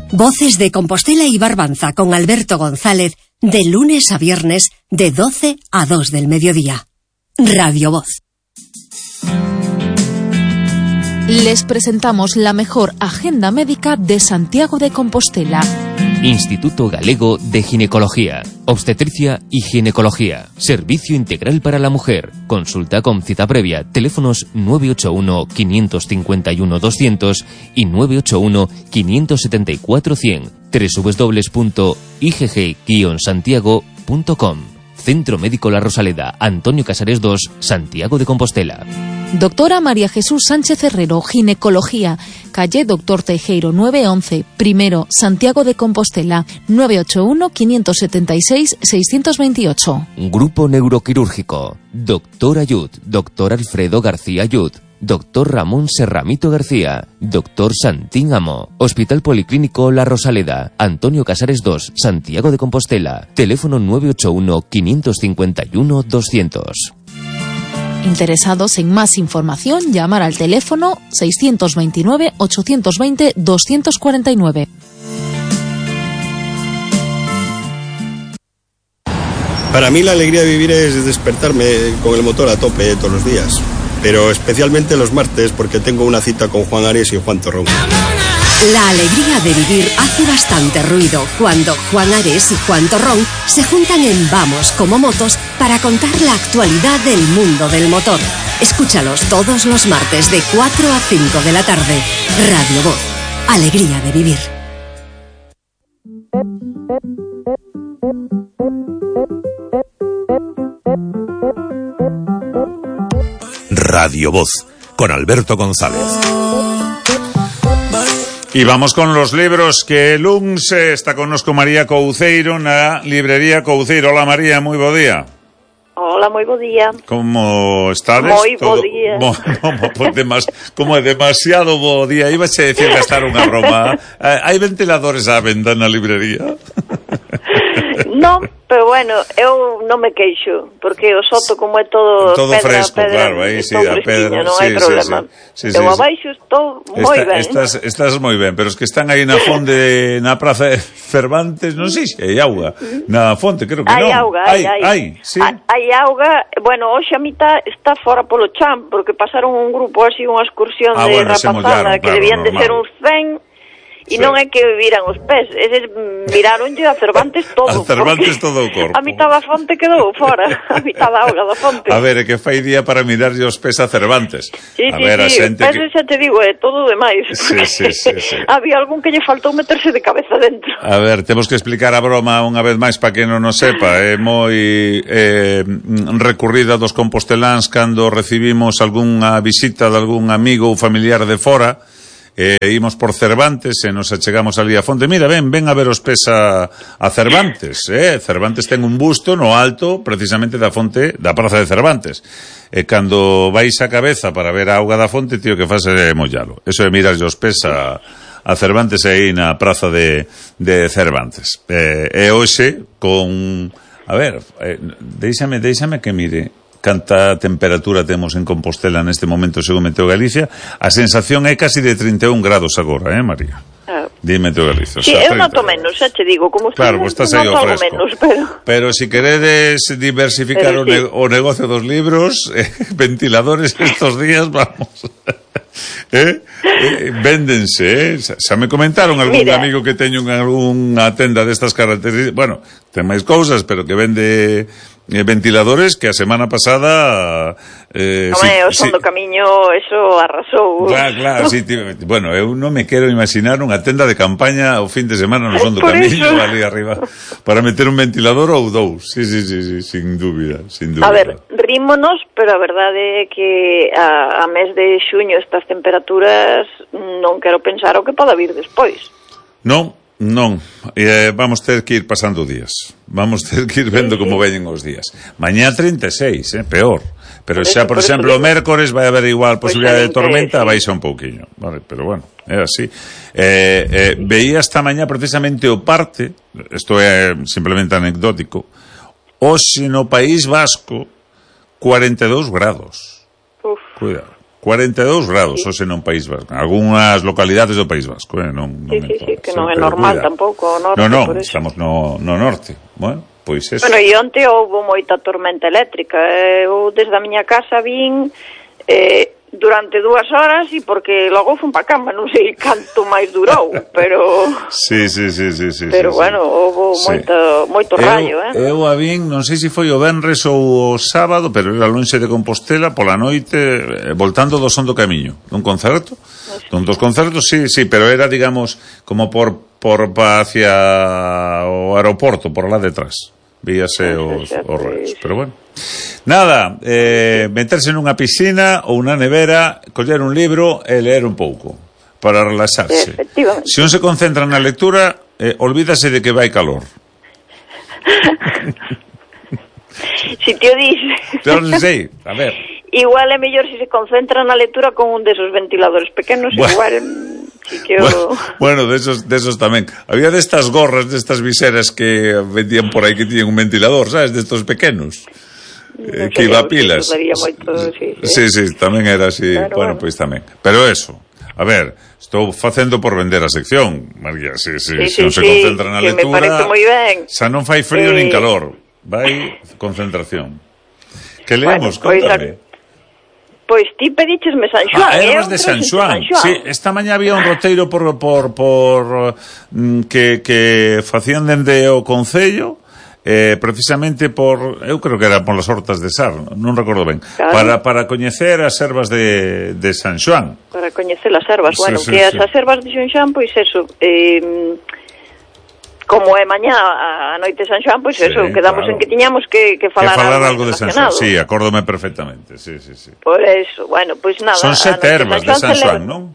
Voces de Compostela y Barbanza con Alberto González, de lunes a viernes, de 12 a 2 del mediodía. Radio Voz. Les presentamos la mejor agenda médica de Santiago de Compostela. Instituto Galego de Ginecología, Obstetricia y Ginecología. Servicio integral para la mujer. Consulta con cita previa. Teléfonos 981 551 200 y 981 574 100. www.igg-santiago.com. Centro Médico La Rosaleda, Antonio Casares 2, Santiago de Compostela. Doctora María Jesús Sánchez Herrero, Ginecología, calle Doctor Teijeiro 911, primero, Santiago de Compostela, 981-576-628. Grupo Neuroquirúrgico, Doctor Ayud, Doctor Alfredo García Ayud, Doctor Ramón Serramito García, Doctor Santín Amo, Hospital Policlínico La Rosaleda, Antonio Casares 2, Santiago de Compostela, teléfono 981-551-200. Interesados en más información, llamar al teléfono 629-820-249. Para mí la alegría de vivir es despertarme con el motor a tope todos los días, pero especialmente los martes porque tengo una cita con Juan Ares y Juan Torrón. La alegría de vivir hace bastante ruido cuando Juan Ares y Juan Torrón se juntan en Vamos como Motos para contar la actualidad del mundo del motor. Escúchalos todos los martes de 4 a 5 de la tarde. Radio Voz. Alegría de vivir. Radio Voz, con Alberto González. Y vamos con los libros que luns está connosco María Couceiro na librería Couceiro. Hola María, moi bo día. Hola, moi bo día. Como estades? Moi bo día. Como é demasiado bo día. Iba a decir gastar unha broma. Hai ventiladores á venda na librería? Non, pero bueno, eu non me queixo, porque o soto como é todo pedra, fresco, pedra, claro, aí sí, a pedra, non hai problema. Eu abaixo estou moi ben. Estás moi ben, pero os que están aí na fonte, na praza de Cervantes, non sei se hai auga na fonte, creo que non. Hai auga, hai. Sí. Hai auga, bueno, hoxe a mitad está fora polo chan, porque pasaron un grupo así, unha excursión de rapazada, que debían de ser uns 100. E non é que viran os pés, eses miraronlle a Cervantes todo. A Cervantes todo o corpo. A mitad da fonte quedou fora, a mitad da auga da fonte. A ver, é que fai día para mirarlle os pés a Cervantes. Sí, pés xa te digo, é todo demais. Sí. Había algún que lle faltou meterse de cabeza dentro. A ver, temos que explicar a broma unha vez máis para que non o sepa. É moi recurrida dos composteláns cando recibimos algunha visita de algún amigo ou familiar de fora. Imos por Cervantes e nos achegamos ali a fonte. Mira, ven a ver os pés a Cervantes. Cervantes ten un busto no alto precisamente da fonte da praza de Cervantes. E cando vais a cabeza para ver a auga da fonte, tío, que faz é mollalo. Eso é mirar os pés a Cervantes aí na praza de Cervantes. E hoxe con... A ver, déixame que mire canta temperatura temos en Compostela neste momento según Meteo Galicia. A sensación é casi de 31 grados agora, María? Di Meteo Galicia. Sí, eu noto menos, xa te digo, como claro, estás aí ao fresco. Menos, pero si queredes diversificar o negocio dos libros, ventiladores estos días, vamos... véndense, xa me comentaron algún amigo que teño algunha tenda destas características, bueno, ten máis cousas, pero que vende ventiladores que a semana pasada o son do camiño, eso arrasou. Claro, sí, bueno, eu non me quero imaginar unha tenda de campaña o fin de semana no son do camiño ali arriba para meter un ventilador ou dous. Sí, sin dúbida. A ver, rímonos, pero a verdade é que a mes de xuño estas temperaturas non quero pensar o que poda vir despois. Non, vamos ter que ir pasando días. Vamos ter que ir vendo como veñen os días. Mañá 36, peor. Pero xa, por exemplo, o mércores vai haber igual posibilidade de tormenta, baixa un pouquiño. Vale, pero bueno, é así. Veía esta mañá precisamente o parte, isto é simplemente anecdótico, hoxe no País Vasco 42 grados. Uf. Cuidado. 42 grados, hoxe non País Vasco. Algúnas localidades do País Vasco, non sí, que non é normal tampouco o norte. Non, estamos no norte. Bueno, pois eso. Bueno, e onte houve moita tormenta eléctrica. Eu desde a miña casa vin durante 2 horas e porque logo fun pa cama, non sei canto máis durou, pero sí. Pero bueno, houve moito rayo, Eu a vin, non sei se foi o venres ou o sábado, pero era lonxe de Compostela pola noite, voltando do Son do Camiño, dun concerto. Dun dos concertos, sí, pero era, digamos, como por hacia o aeroporto, por lá detrás. Víase os rayos, pero bueno. Nada, meterse nunha piscina ou unha nevera, coller un libro e leer un pouco para relaxarse. Se un se concentra na lectura, olvídase de que vai calor. Si te o dices. Pero non sei, a ver. Igual é mellor se concentra na lectura con un desos ventiladores pequenos, igual Bueno, desos tamén. Había destas gorras, destas viseras que vendían por aí que tiñen un ventilador, sabes, destos pequenos. Que iba a pilas. Sí, tamén era así. Bueno, pois tamén. Pero eso, a ver, estou facendo por vender a sección, María. Se non se concentra na lectura, xa non fai frío nin calor. Vai concentración. Que leemos, contame. Pois ti pedichesme San Xoán. Ervas de San Xoán. Sí, esta mañá había un roteiro por que facían dende o Concello, precisamente por, eu creo que era por las Hortas de Sar, non recordo ben, para coñecer as ervas de San Xoán. Para coñecer as ervas, bueno, que as ervas de San Xoán, pois eso, como é mañá a noite de San Xoán, pois eso, quedamos en que tiñamos que falar algo de San Xoán. Sí, acórdome perfectamente. Sí. Por eso, bueno, pois nada. Son 7 ervas de San Xoán, non?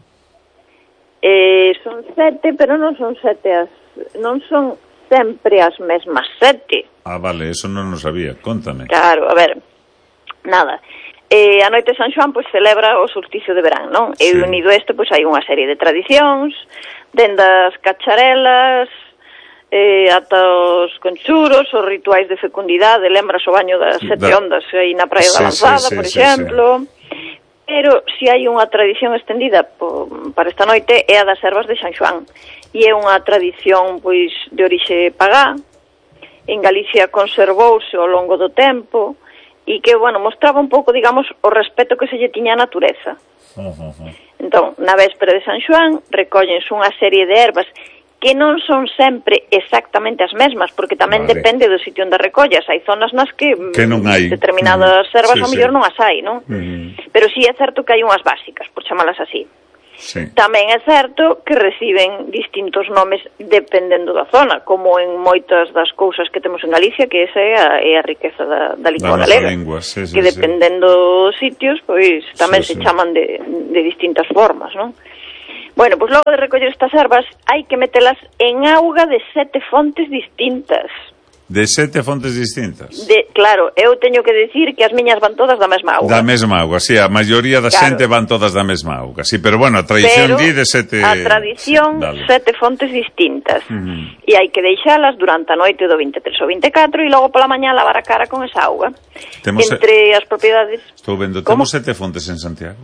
Son 7, pero non son 7 non son sempre as mesmas 7. Ah, vale, eso non o sabía, contame. Claro, a ver, nada. A noite de San Xoán, pois, celebra o solsticio de verán, non? E unido a isto, pois, hai unha serie de tradicións, dende as cacharelas, ata os conchuros, os rituais de fecundidade, lembras o baño das 7 ondas aí na Praia da Lanzada, por exemplo. Pero si hai unha tradición estendida para esta noite é a das ervas de San Xoán. E é unha tradición, pois, de orixe pagá. En Galicia conservouse ao longo do tempo e que, bueno, mostraba un pouco, digamos, o respeto que se lle tiña a natureza. Entón, na véspera de San Xoán recóllense unha serie de ervas que non son sempre exactamente as mesmas, porque tamén depende do sitio onde recollas. Hai zonas nas que non hai determinadas ervas ao mellor non as hai, non? Pero sí é certo que hai unhas básicas, por chamalas así. Tamén é certo que reciben distintos nomes dependendo da zona, como en moitas das cousas que temos en Galicia, que esa é a riqueza da lingua galega, que dependendo dos sitios, pois tamén se chaman de distintas formas, non? Bueno, pois logo de recoller estas ervas hai que metelas en auga de 7 fontes distintas. De 7 fontes distintas? Claro, eu teño que decir que as miñas van todas da mesma auga. Da mesma auga, sí, a maioría da xente van todas da mesma auga, sí, pero bueno, a tradición di de 7... A tradición, 7 fontes distintas. E hai que deixalas durante a noite do 23 ou 24 e logo pola mañá lavar a cara con esa auga. Entre as propiedades... Estou vendo, temos 7 fontes en Santiago?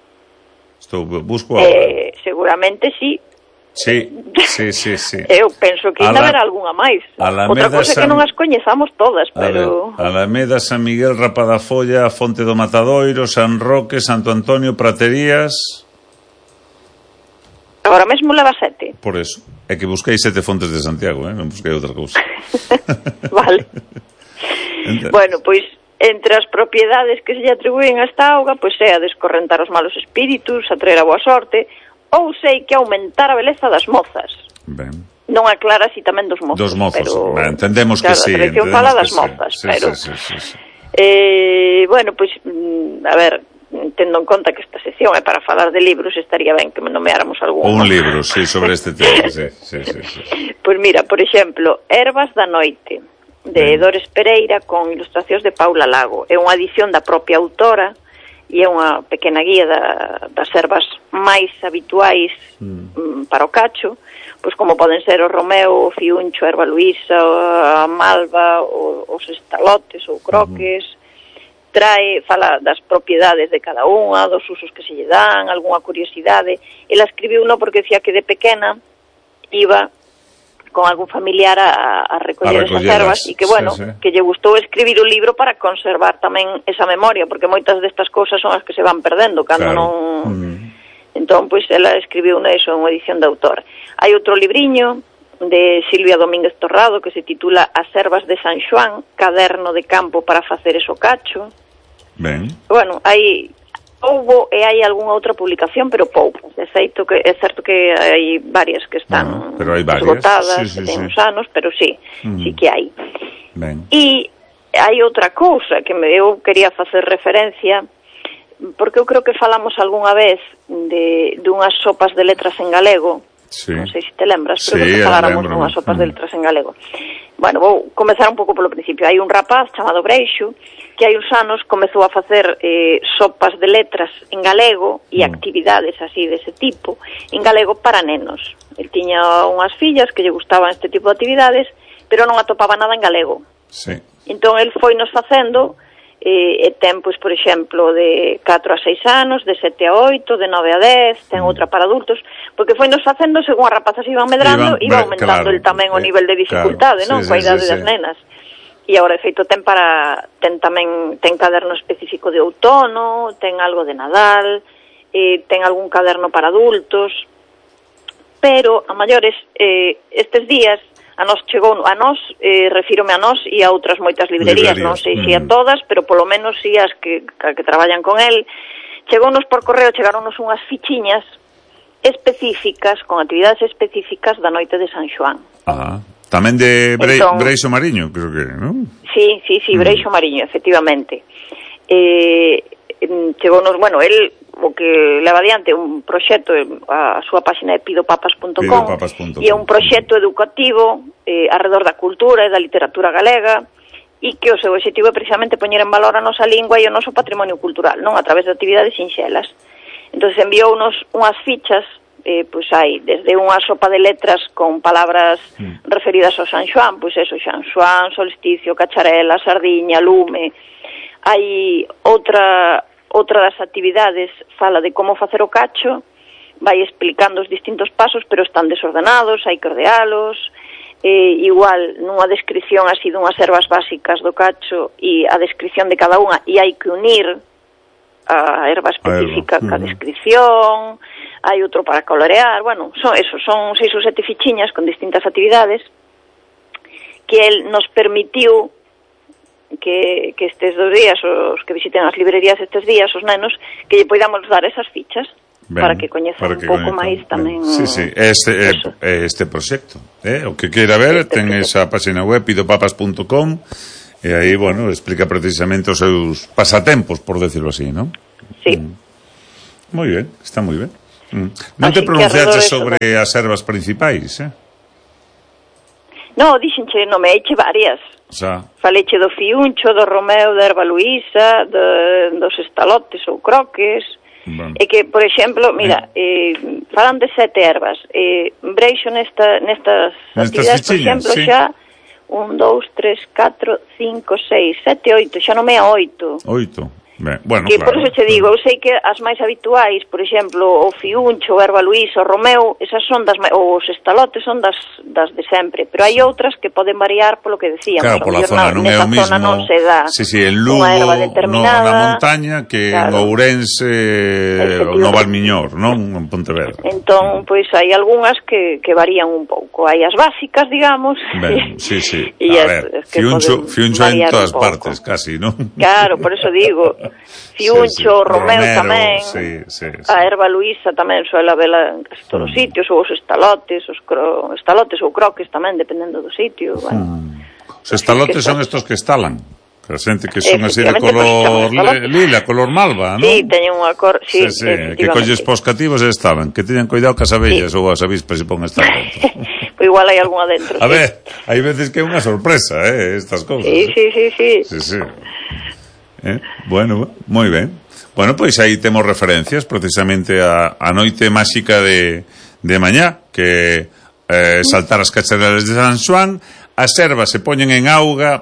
Busco agora. Seguramente sí. Sí. Eu penso que ainda haberá algunha máis. Outra cosa que non as coñezamos todas, pero... Alameda, San Miguel, Rapadafolla, Fonte do Matadoiro, San Roque, Santo Antonio, Praterías... Agora mesmo leva 7. Por eso. É que busquei 7 fontes de Santiago, non busquei outra cousa. Vale. Bueno, pois... Entre as propiedades que se lle atribúen a esta auga, pois é a descorrentar os malos espíritus, atraer a boa sorte, ou sei que aumentar a beleza das mozas. Ben. Non aclara si tamén dos mozos. Dos mozos, pero, entendemos que sí. A tradición fala das mozas, pero... Bueno, pois, a ver, tendo en conta que esta sección é para falar de libros, estaría ben que me nomeáramos algún. Un libro, sí, sobre este tema, sí. Pois mira, por exemplo, Ervas da Noite, de Dores Pereira, con ilustracións de Paula Lago. É unha edición da propia autora e é unha pequena guía das ervas máis habituais para o cacho, pois como poden ser o romeo, o fiuncho, a erva luísa, a malva, os estalotes ou croques, fala das propiedades de cada unha, dos usos que se lle dan, algunha curiosidade. Ela escribiu uno porque decía que de pequena iba con algún familiar a recoller esas ervas e que, bueno, que lle gustou escribir un libro para conservar tamén esa memoria, porque moitas destas cousas son as que se van perdendo cando non... Entón, pois, ela escribiu unha edición de autor. Hai outro libriño de Silvia Domínguez Torrado que se titula As ervas de San Xoán, caderno de campo para facer eso cacho. Ben. Bueno, hai algunha outra publicación, pero pouco. É certo que hai varias que están esgotadas, que ten uns anos, pero sí que hai. Ben. E hai outra cousa que eu quería facer referencia, porque eu creo que falamos algunha vez de unhas sopas de letras en galego. Sí. Non sei se te lembras, pero que faláramos unhas sopas de letras en galego. Bueno, vou comezar un pouco polo principio. Hai un rapaz chamado Breixo que hai uns anos comezou a facer sopas de letras en galego e actividades así dese tipo en galego para nenos. El tiña unhas fillas que lle gustaban este tipo de actividades, pero non atopaba nada en galego. Sí. Entón, el foi nos facendo e ten, pois, por exemplo, de 4 a 6 anos, de 7 a 8, de 9 a 10, ten outra para adultos, porque foi nos facendo según as rapazas iban medrando, iba aumentando el tamén o nivel de dificultade, non? Coa idade das nenas. E agora, de feito, ten caderno específico de outono, ten algo de Nadal, ten algún caderno para adultos, pero a maiores estes días a nos chegou, refírome a nos e a outras moitas librerías, non sei se a todas, pero polo menos si as que traballan con el, chegounos por correo, chegaronnos unhas fichiñas específicas, con actividades específicas da noite de San Xoán. Tamén de Breixo Mariño, creo que, non? Sí, Breixo Mariño, efectivamente. Chegounos, bueno, el o que leva adiante un proxecto, a súa páxina é pidopapas.com, e é un proxecto educativo arredor da cultura e da literatura galega, e que o seu objetivo é precisamente poñer en valor a nosa lingua e o noso patrimonio cultural, non a través de actividades sinxelas. Entón enviounos unhas fichas, pois hai desde unha sopa de letras con palabras referidas ao San Xoán, pois eso, San Xoán, solsticio, cacharela, sardiña, lume. Hai outra das actividades fala de como facer o cacho, vai explicando os distintos pasos, pero están desordenados, hai que ordealos, igual nunha descripción así dunhas ervas básicas do cacho e a descripción de cada unha, e hai que unir a erva específica ca descripción, hai outro para colorear, bueno, son 6 ou 7 fichiñas con distintas actividades que el nos permitiu que estes 2 días, os que visiten as librerías estes días, os nenos, que lle podamos dar esas fichas para que coñezan un pouco máis tamén. Sí, este proxecto, o que queira ver, ten esa página web pidopapas.com e aí, bueno, explica precisamente os seus pasatempos, por decirlo así, non? Sí. Moi ben, está moi ben. Non te pronunciaste sobre as ervas principais, No, dixenche, nomeeiche varias. Faleche do fiuncho, do romeo, da erva luísa, dos estalotes ou croques. E que, por exemplo, mira, falan de 7 ervas. Breixo nestas actividades, por exemplo, xa 1, 2, 3, 4, 5, 6, 7, 8, xa nomea 8. 8. Bueno, que por eso che digo, eu sei que as máis habituais, por exemplo, o fiuncho, o erva luísa, o romeo, esas son os estalotes son das de sempre, pero hai outras que poden variar polo que decíamos. Claro, pola zona, non é o mismo. Non se dá en Lugo, na montaña, que en Ourense, no Valmiñor, non? En Pontevedra. Entón, pois hai algunhas que varían un pouco. Hai as básicas, digamos. Sí. A ver, fiuncho en todas partes, casi, non? Claro, por eso digo. Fiuncho, romeo tamén, a erva luísa tamén suele vela en casi todos os sitios, ou os estalotes ou croques tamén, dependendo do sitio. Os estalotes son estos que estalan, a xente que son así de color lila, color malva, non? Sí, teñen unha cor, que colles pos cativos e estalan, que teñan cuidado cas abellas ou as avispas se pon a estar dentro. Pois igual hai algunha dentro. A ver, hai veces que é unha sorpresa, estas cousas. Sí. Bueno, moi ben. Bueno, pois aí temos referencias precisamente a noite máxica de mañá, que saltar as cacharelas de San Xoán, as ervas se poñen en auga,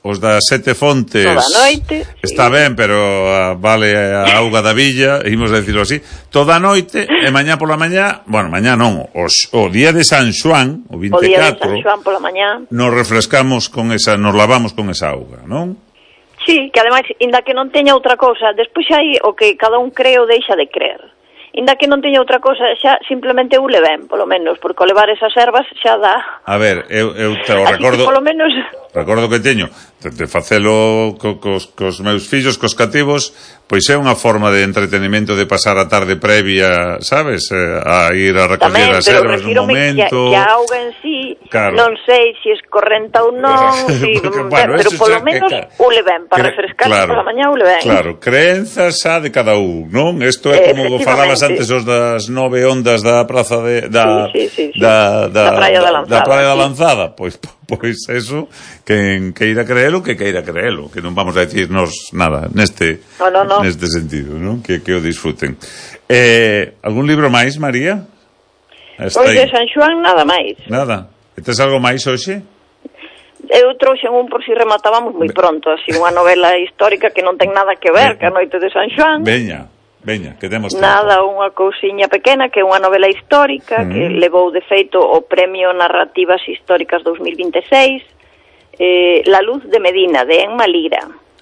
os das Sete Fontes toda a noite, está ben, pero vale a auga da villa, imos a decirlo así, toda a noite, e mañá pola mañá, bueno, mañá non, o día de San Xoán, o 24, o día de San Xoán pola mañá, nos refrescamos con esa, nos lavamos con esa auga, non? Sí, que ademais, inda que non teña outra cousa, despois xa hai o que cada un cree ou deixa de creer. Inda que non teña outra cousa, xa simplemente ule ben, polo menos, porque ao levar esas ervas xa dá. A ver, eu te o recordo. Que polo menos recordo que teño de facelo cos meus fillos, cos cativos, pois é unha forma de entretenimento, de pasar a tarde previa, sabes, a ir a recoller as ervas un momento. Que a auga en sí, claro, non sei se escorrenta ou non, bueno, pero polo menos ule ben, para refrescarse claro, pola mañá ule ben. Claro, crenzas xa de cada un, non? Isto é como falabas antes os das 9 ondas da praza da Praia da Lanzada, pois eso, quen queira creelo, que non vamos a decirnos nada neste sentido, non? Que o disfruten. Algún libro máis, María? Pois de San Xoán nada máis. Nada. Tes algo máis hoxe? Eu trouxen un por si rematábamos moi pronto, así unha novela histórica que non ten nada que ver ca noite de San Xoán. Veña, que temos tempo. Nada, unha cousiña pequena que é unha novela histórica que levou de feito o Premio Narrativas Históricas 2026, La Luz de Medina, de Emma Lira.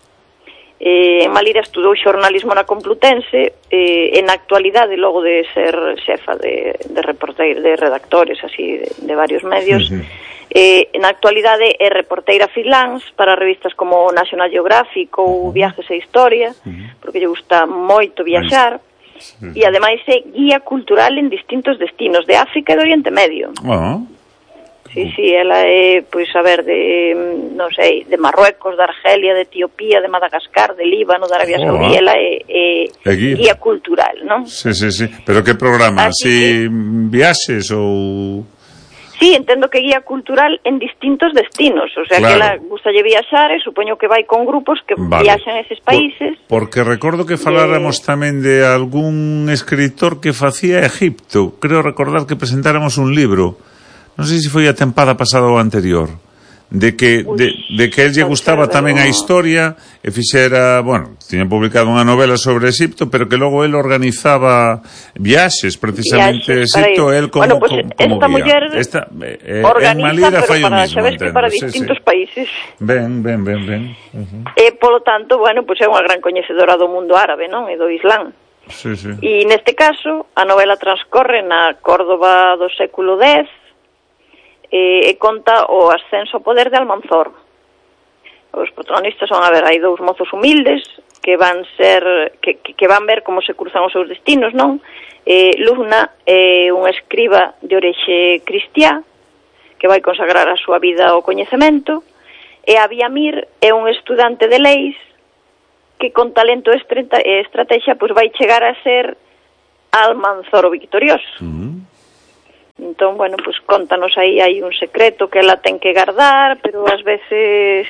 Emma Lira estudou xornalismo na Complutense e na actualidade, logo de ser xefa de redactores así de varios medios, na actualidade é reporteira freelance para revistas como National Geographic ou Viajes e Historia, porque lle gusta moito viaxar, e ademais é guía cultural en distintos destinos de África e de Oriente Medio. Sí, ela é, pois, a ver, non sei, de Marruecos, de Argelia, de Etiopía, de Madagascar, de Líbano, de Arabia Saudí, ela é guía cultural, non? Sí, pero que programa? Así viaxes ou... Sí, entendo que guía cultural en distintos destinos, o sea, claro, que ela gustalle viaxar e supoño que vai con grupos que viaxan a eses países. Porque recordo que faláramos tamén de algún escritor que facía Egipto, creo recordar que presentáramos un libro, non sei se foi a tempada pasada ou anterior, de que él lle gustaba tamén a historia e fixera, bueno, tiña publicado unha novela sobre Egipto, pero que logo él organizaba viaxes precisamente a Egipto, él como bueno, pues esta muller organiza, pero para, sabes que para distintos países. Ben. Polo tanto, bueno, pues é unha gran coñecedora do mundo árabe, non? E do Islán. Sí. E neste caso, a novela transcorre na Córdoba do século X, e conta o ascenso ao poder de Almanzor. Os protagonistas son, a ver, hai dous mozos humildes que van ver como se cruzan os seus destinos, non? Lugna é unha escriba de orixe cristiá que vai consagrar a súa vida ao coñecemento, e Abiamir é un estudante de leis que con talento e estrategia pois vai chegar a ser Almanzor o victorioso. Entón, bueno, pues contanos aí, hai un secreto que ela ten que guardar, pero ás veces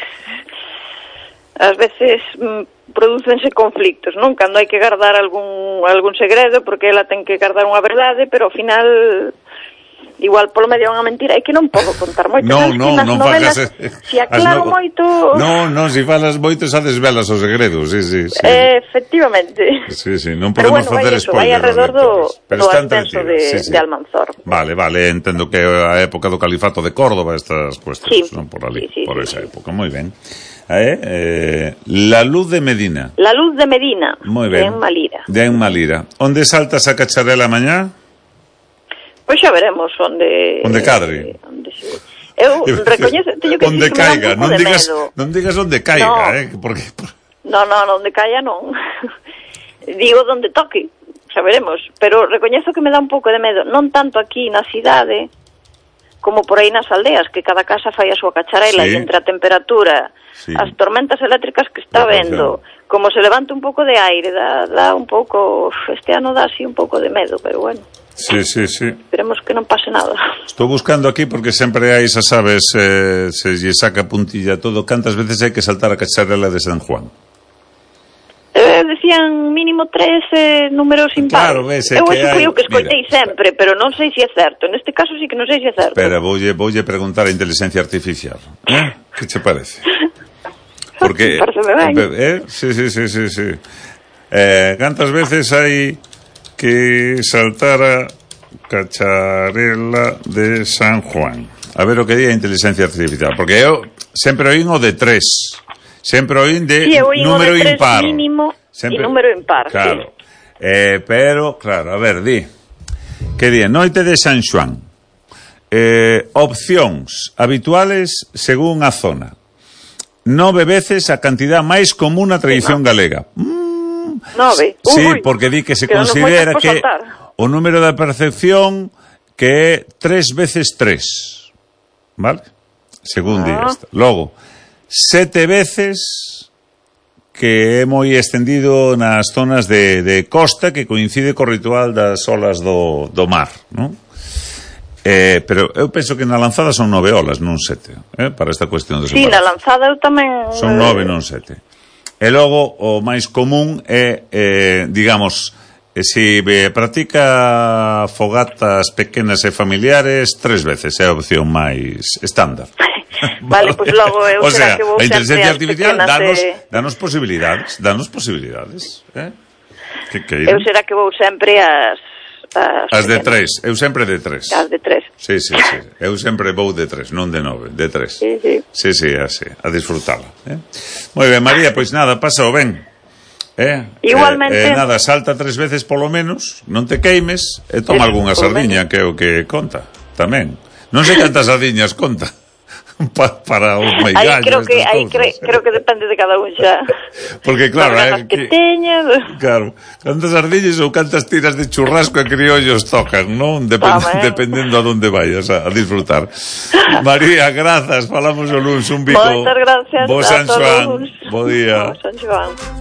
prodúcense conflictos, non? Cando hai que guardar algún segredo, porque ela ten que guardar unha verdade, pero ao final igual polo medio unha mentira, é que non podo contar moito. Non falas. Se aclaro moito... Non, se falas moito xa desvelas os segredos, sí. Efectivamente. Sí, non podemos facer spoiler. Vai alrededor do ascenso de Almanzor. Vale, entendo que a época do califato de Córdoba, estas cuestiones, non? Por ali, por esa época, moi ben. La Luz de Medina. La Luz de Medina, moi ben. De Emma Lira. Onde saltas a cacharela mañá? Pois xa veremos onde cadre. Eu recoñezo, teño que onde caiga, non digas onde caiga, porque non, onde caiga non. Digo onde toque, xa veremos, pero recoñezo que me dá un pouco de medo, non tanto aquí na cidade como por aí nas aldeas, que cada casa fai a súa cacharela, e entre a temperatura, as tormentas eléctricas que está vendo, como se levanta un pouco de aire, dá un pouco, este ano dá así un pouco de medo, pero bueno. Sí. Esperemos que non pase nada. Estou buscando aquí porque sempre hai, xa sabes, se lle saca puntilla todo. Cantas veces hai que saltar a cacharela de San Juan? Decían mínimo 3 números impares. Claro, ves, eu que escoitei sempre, pero non sei se é certo. Neste caso sí que non sei se é certo. Espera, voulle preguntar a inteligencia artificial. Que che parece? Porque, sí. Cantas veces hai que saltar a cacharela de San Juan? A ver o que di a inteligencia artificial, porque eu sempre oín o de 3. Sempre oín de número de impar. Mínimo sempre... e número impar. Claro. Sí. Pero, claro, a ver, di. Que di, noite de San Xuan. Opcións habituales según a zona. 9 veces a cantidad máis común na tradición galega. 9? Sí, porque di que se considera que o número da percepción que é 3 veces 3. Vale? Según di esta. Logo, 7 veces que é moi extendido nas zonas de costa, que coincide co ritual das olas do mar, non? Pero eu penso que na lanzada son 9 olas, non 7, para esta cuestión de Sí, na lanzada eu tamén... Son 9, non 7. E logo, o máis común é, digamos, se practica fogatas pequenas e familiares 3 veces, é a opción máis estándar. Vale, pois logo eu será que vou a inteligencia artificial danos posibilidades, eu será que vou sempre as de 3, eu sempre de 3. As de 3. Sí, eu sempre vou de 3, non de 9, de 3. Sí, así, a disfrutala. Moi ben, María, pois nada, pásao ben. Igualmente. Nada, salta 3 veces polo menos, non te queimes e toma algunha sardiña, que é o que conta, tamén. Non sei cantas sardiñas conta. Para os meigallos. Creo que depende de cada un xa. Porque claro, que teñas. Claro, cantas sardiñas ou cantas tiras de churrasco e criollos tocan, non? Dependendo a donde vayas a disfrutar. María, grazas, falamos o luns, un bico. Moitas gracias. Bo San Xoán. Bo día. Bo San Xoán.